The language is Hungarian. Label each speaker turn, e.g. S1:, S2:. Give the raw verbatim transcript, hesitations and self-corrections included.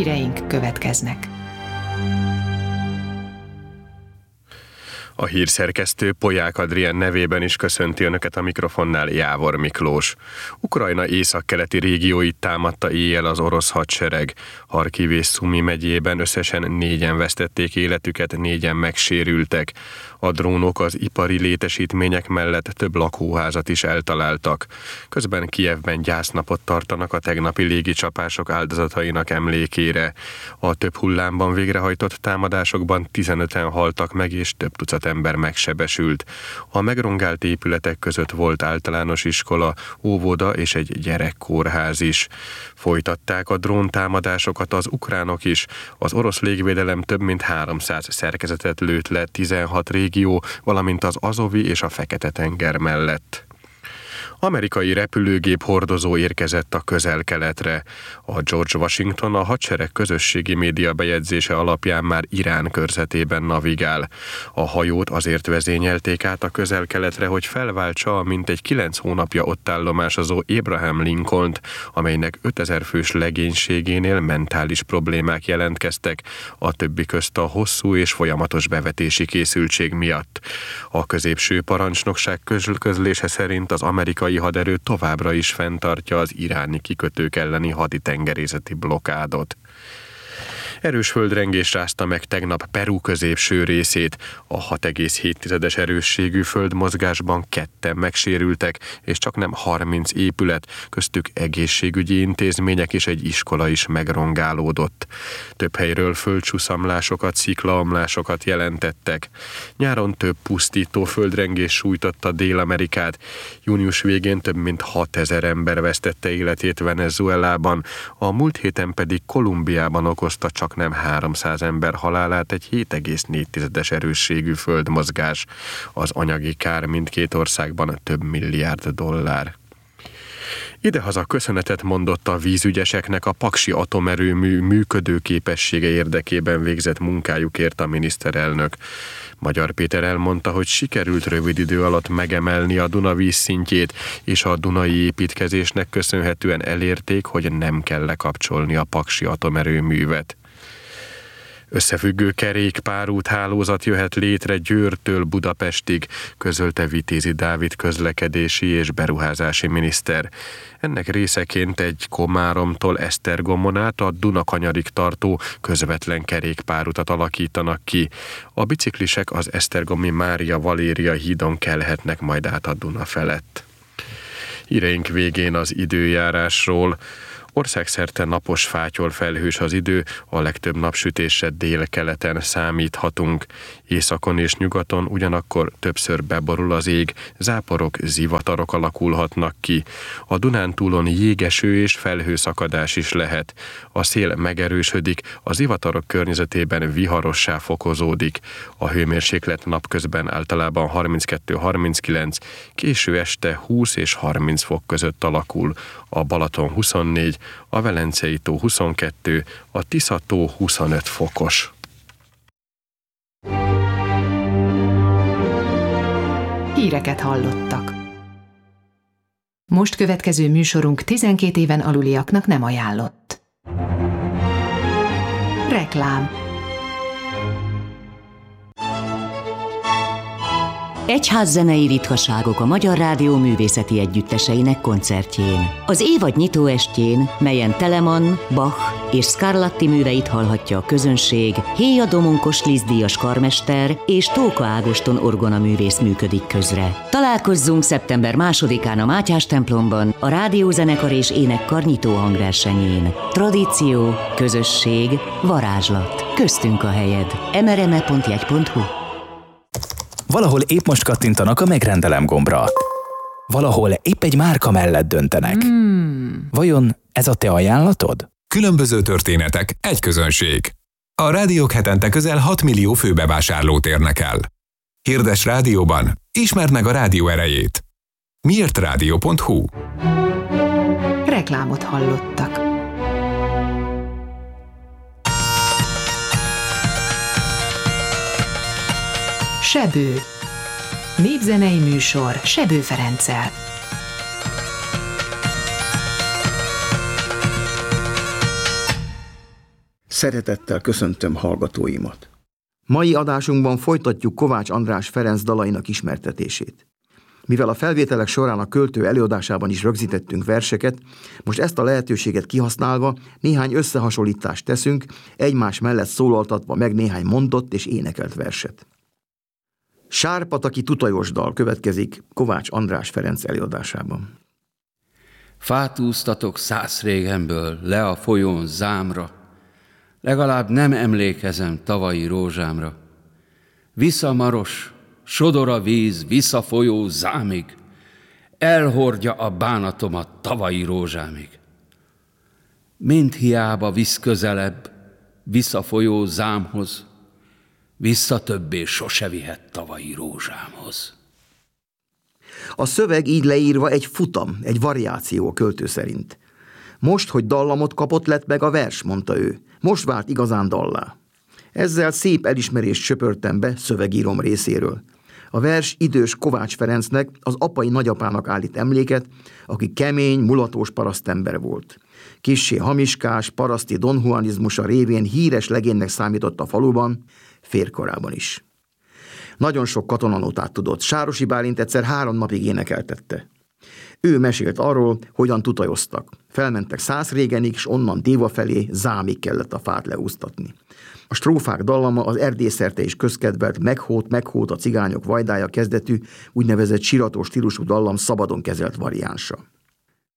S1: Híreink következnek.
S2: A hírszerkesztő Polyák Adrián nevében is köszönti Önöket a mikrofonnál Jávor Miklós. Ukrajna északkeleti régióit támadta éjjel az orosz hadsereg. Harkiv és Szumi megyében összesen négyen vesztették életüket, négyen megsérültek. A drónok az ipari létesítmények mellett több lakóházat is eltaláltak. Közben Kijevben gyásznapot tartanak a tegnapi légicsapások áldozatainak emlékére. A több hullámban végrehajtott támadásokban tizenöten haltak meg és több tucat ember megsebesült. A megrongált épületek között volt általános iskola, óvoda és egy gyerekkórház is. Folytatták a dróntámadásokat az ukránok is. Az orosz légvédelem több mint háromszáz szerkezetet lőtt le tizenhat régió, valamint az Azovi és a Fekete-tenger mellett. Amerikai repülőgép hordozó érkezett a Közel-Keletre. A George Washington a hadsereg közösségi média bejegyzése alapján már Irán körzetében navigál. A hajót azért vezényelték át a Közel-Keletre, hogy felváltsa a mintegy kilenc hónapja ott állomásozó Abraham Lincolnt, amelynek ötezer fős legénységénél mentális problémák jelentkeztek, a többi közt a hosszú és folyamatos bevetési készültség miatt. A középső parancsnokság közlése szerint az amerikai haderő továbbra is fenntartja az iráni kikötők elleni haditengerészeti blokádot. Erős földrengés rázta meg tegnap Peru középső részét. A hat egész hét erősségű földmozgásban ketten megsérültek, és csaknem harminc épület, köztük egészségügyi intézmények és egy iskola is megrongálódott. Több helyről földcsúszamlásokat, sziklaomlásokat jelentettek. Nyáron több pusztító földrengés sújtotta Dél-Amerikát. Június végén több mint hatezer ember vesztette életét Venezuelában, a múlt héten pedig Kolumbiában okozta csak nem háromszáz ember halálát egy hét egész négy erősségű földmozgás. Az anyagi kár mindkét országban több milliárd dollár. Idehaza köszönetet mondott a vízügyeseknek a paksi atomerőmű működőképessége érdekében végzett munkájukért a miniszterelnök. Magyar Péter elmondta, hogy sikerült rövid idő alatt megemelni a Duna vízszintjét, és a dunai építkezésnek köszönhetően elérték, hogy nem kell lekapcsolni a paksi atomerőművet. Összefüggő kerékpárút hálózat jöhet létre Győrtől Budapestig, közölte Vitézi Dávid közlekedési és beruházási miniszter. Ennek részeként egy Komáromtól Esztergomon át a Dunakanyarig tartó közvetlen kerékpárutat alakítanak ki. A biciklisek az esztergomi Mária Valéria hídon kelhetnek majd át a Duna felett. Híreink végén az időjárásról. Országszerte napos, fátyol, felhős az idő, a legtöbb napsütésre délkeleten számíthatunk. Északon és nyugaton ugyanakkor többször beborul az ég, záporok, zivatarok alakulhatnak ki. A Dunántúlon jégeső és felhőszakadás is lehet. A szél megerősödik, a zivatarok környezetében viharossá fokozódik. A hőmérséklet napközben általában harminckettő-harminckilenc, késő este húsz és harminc fok között alakul. A Balaton huszonnégy, a Velencei tó huszonkettő, a Tisza tó huszonöt fokos.
S1: Híreket hallottak. Most következő műsorunk tizenkét éven aluliaknak nem ajánlott. Reklám.
S3: Egyházzenei ritkaságok a Magyar Rádió művészeti együtteseinek koncertjén. Az évad nyitóestjén, melyen Telemann, Bach és Scarlatti műveit hallhatja a közönség, Héja Domonkos Liszt-díjas karmester és Tóka Ágoston orgonaművész működik közre. Találkozzunk szeptember másodikán a Mátyás templomban a Rádiózenekar és Énekkar nyitó hangversenyén. Tradíció, közösség, varázslat. Köztünk a helyed. em er em e pont jegy pont hu.
S4: Valahol épp most kattintanak a megrendelem gombra. Valahol épp egy márka mellett döntenek.
S1: Mm.
S4: Vajon ez a te ajánlatod?
S5: Különböző történetek, egy közönség. A rádiók hetente közel hat millió főbevásárlót érnek el. Hirdes rádióban, ismerd meg a rádió erejét. miért rádió pont hu.
S1: Reklámot hallottak. Sebő. Népzenei műsor Sebő Ferenccel.
S6: Szeretettel köszöntöm hallgatóimat. Mai adásunkban folytatjuk Kovács András Ferenc dalainak ismertetését. Mivel a felvételek során a költő előadásában is rögzítettünk verseket, most ezt a lehetőséget kihasználva néhány összehasonlítást teszünk, egymás mellett szólaltatva meg néhány mondott és énekelt verset. Sárpataki tutajos dal következik Kovács András Ferenc előadásában.
S7: Fát úsztatok száz régenből le a folyón zámra, legalább nem emlékezem tavalyi rózsámra. Visszamaros, sodor a víz, visszafolyó zámig, elhordja a bánatomat tavalyi rózsámig. Mind hiába visz közelebb, visszafolyó zámhoz, vissza többé sose vihet tavalyi rózsámhoz.
S6: A szöveg így leírva egy futam, egy variáció a költő szerint. Most, hogy dallamot kapott, lett meg a vers, mondta ő. Most vált igazán dallá. Ezzel szép elismerést söpörtem be szövegírom részéről. A vers idős Kovács Ferencnek, az apai nagyapának állít emléket, aki kemény, mulatós parasztember volt. Kissé hamiskás, paraszti donjuanizmusa révén híres legénynek számított a faluban, férkorában is. Nagyon sok katonanótát tudott. Sárosi Bálint egyszer három napig énekeltette. Ő mesélt arról, hogyan tutajoztak. Felmentek Szászrégenig, és onnan Déva felé Zámig kellett a fát leúsztatni. A strófák dallama az erdélyszerte is közkedvelt meghót, meghót a cigányok vajdája kezdetű, úgynevezett siratós stílusú dallam szabadon kezelt variánsa.